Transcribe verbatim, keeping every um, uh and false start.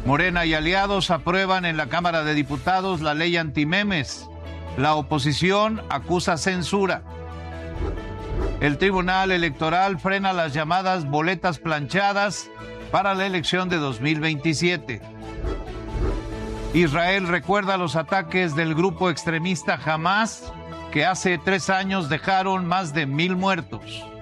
Morena y aliados aprueban en la Cámara de Diputados la ley antimemes. La oposición acusa censura. El Tribunal Electoral frena las llamadas boletas planchadas para la elección de dos mil veintisiete. Israel recuerda los ataques del grupo extremista Hamás, que hace tres años dejaron más de mil muertos.